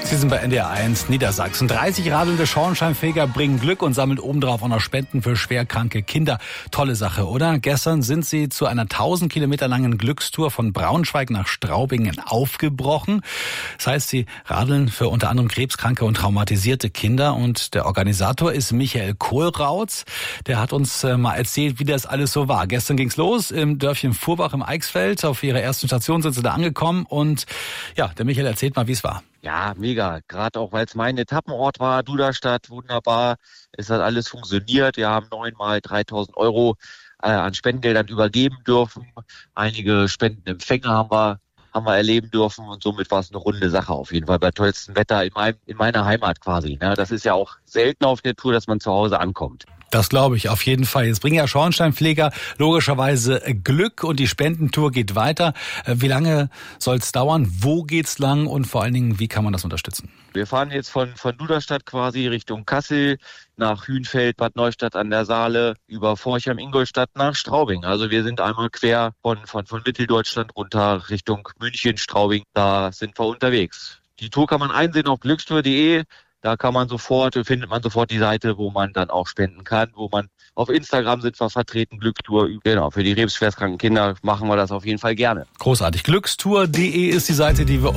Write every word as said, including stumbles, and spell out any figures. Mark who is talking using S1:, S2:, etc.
S1: Sie sind bei N D R eins Niedersachsen. dreißig radelnde Schornsteinfeger bringen Glück und sammeln obendrauf auch noch Spenden für schwerkranke Kinder. Tolle Sache, oder? Gestern sind sie zu einer tausend Kilometer langen Glückstour von Braunschweig nach Straubingen aufgebrochen. Das heißt, sie radeln für unter anderem krebskranke und traumatisierte Kinder. Und der Organisator ist Michael Kohlrautz. Der hat uns mal erzählt, wie das alles so war. Gestern ging's los im Dörfchen Furbach im Eichsfeld. Auf ihrer ersten Station sind sie da angekommen. Und ja, der Michael erzählt mal, wie es war.
S2: Ja, mega. Gerade auch, weil es mein Etappenort war, Duderstadt, wunderbar. Es hat alles funktioniert. Wir haben neunmal dreitausend Euro äh, an Spendengeldern übergeben dürfen. Einige Spendenempfänger haben wir, haben wir erleben dürfen und somit war es eine runde Sache auf jeden Fall bei tollstem Wetter in, meinem, in meiner Heimat quasi. Ne? Das ist ja auch selten auf der Tour, dass man zu Hause ankommt.
S1: Das glaube ich auf jeden Fall. Jetzt bringen ja Schornsteinfeger logischerweise Glück und die Spendentour geht weiter. Wie lange soll es dauern? Wo geht's lang? Und vor allen Dingen, wie kann man das unterstützen?
S2: Wir fahren jetzt von, von Duderstadt quasi Richtung Kassel, nach Hünfeld, Bad Neustadt an der Saale, über Forchheim, Ingolstadt nach Straubing. Also wir sind einmal quer von, von, von Mitteldeutschland runter Richtung München, Straubing. Da sind wir unterwegs. Die Tour kann man einsehen auf glückstour punkt de. Da kann man sofort, findet man sofort die Seite, wo man dann auch spenden kann, wo man auf Instagram sind wir vertreten, Glückstour. Genau, für die krebsschwerstkranken Kinder machen wir das auf jeden Fall gerne.
S1: Großartig. glückstour punkt de ist die Seite, die wir